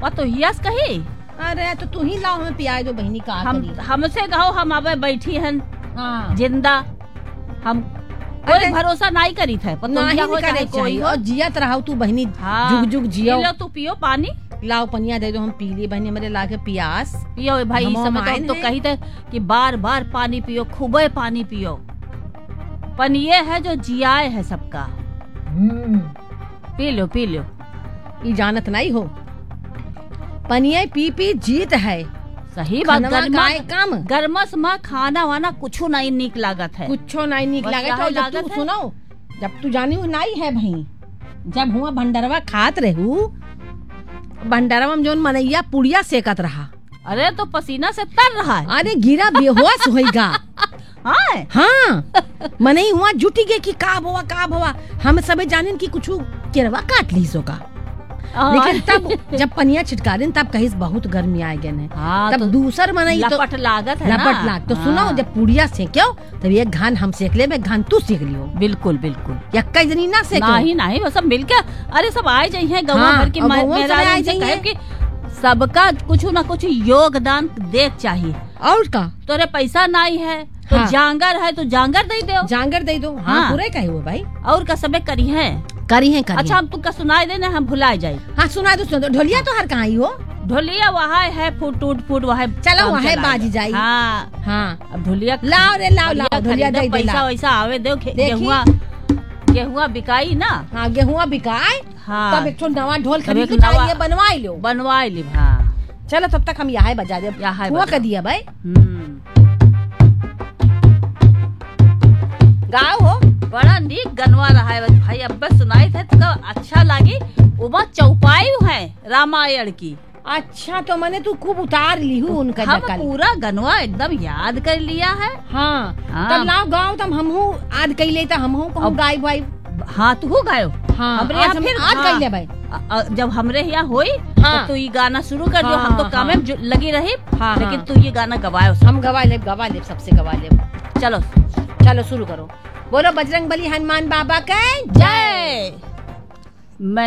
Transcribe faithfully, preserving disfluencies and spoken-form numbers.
वो तो हियास कही। अरे तो तू ही लाओ हमें पिया दो बहनी का। हम हमसे कहो हम अब बैठी हैं हाँ। जिंदा, हम कोई भरोसा नहीं करी थे। नहीं करे कोई और जियत रहो तू बहनी। हाँ। जुग जुग जियो। लो तू पियो पानी, लाओ पनिया दे दो हम पी लिए बहनी, मेरे लाके पियास पियो भाई। इस समय तो हम तो कही थे कि बार बार पानी पियो, खूबे पानी पियो। पनिये है जो जियाए है सबका। P low P low. ये जानत नहीं हो, पनिया पी पी जीत है। सही बात। गरमा काम गरमस में खाना वाना कुछ नहीं निक लागत है, कुछ नहीं निक लागत है। जब तू सुनो, जब तू जानी हो नहीं है भाई, जब हुआ भंडारवा खात रहू, भंडारवा में जो मनैया पुड़िया सेकत रहा, अरे तो पसीना से तर रहा है। अरे गिरा बेहोश होएगा। हाँ हाँ मनई हुआ जुटी गए कि का भवा का भवा, हम सबे जाने की कुछ केरवा काट ली सो का। लेकिन तब जब पनिया छिटकारे तब कहीं बहुत गर्मी आ गए। हाँ, तब तो दूसर मनई तो लपट लागत है लपट ना? लाग तो हाँ। सुनो, जब पुड़िया सेक्यो तब एक घान हम सेक ले, घान तू सेक लियो। बिल्कुल बिल्कुल। या कई जनी ना सेको। नहीं नहीं, वो सब मिलके, अरे सब आए जाइए गवा हाँ, भर की और गौवा मेरा सब आए इनसे जाइए। कहे कि सबका कुछ ना कुछ योगदान देख चाहिए। और का तोरे पैसा नहीं है तो हाँ। जांगर है तो जांगर दे दो, जांगर दे दो। हाँ, हाँ। पूरे कहे हुए भाई। और का सबे करी है करी है करी अच्छा। हम तुमका सुनाई देना, हम भुला जाये। हाँ सुना दो, सुना दो। ढोलिया तो हर कहाँ हो? ढोलिया वहाँ है, फुट टूट फुट वहाँ चलो वहाँ बाजी जाई। हाँ हाँ अब ढोलिया लाओ रे लाओ लाओ ढोलिया दे दे पैसा वैसा आवे दो। गेहुआ गेहुआ बिकाई ना। हाँ गेहुआ बिकाए। हाँ तब एक ठो नवा ढोल तब खरीद एक के नवा- ये बनवाई लो। बनवाई ली। हाँ चलो तब तक हम यहाँ बजा दे। यहाँ हुआ बजा। कर दिया भाई। हम्म। गाओ हो। बड़ा नीक गनवा रहा है भाई। अब सुनाई थे तो अच्छा लगी। उमा चौपाई है रामायण की। अच्छा तो मैंने तू खूब उतार ली हूँ उनका हम जकल। पूरा गनवा एकदम याद कर लिया है। हाँ, हाँ। तब लाओ गाओ तब हम हूँ आज कई ले तो हम हूँ कहूँ गाय भाई। हाँ तू हो गायो। हाँ हमरे आज यहाँ हम फिर आज हाँ। कई ले भाई। अ- अ- जब हमरे यहाँ होई हाँ। तो तू ये गाना शुरू कर दियो। हाँ, हम तो हाँ, काम हाँ। में जो- लगी रही। हाँ, लेकिन हाँ। तू ये गाना गवायो। हम गवा ले गवा ले सबसे गवा ले। चलो चलो शुरू करो। बोलो बजरंग बली हनुमान बाबा के जय। मैं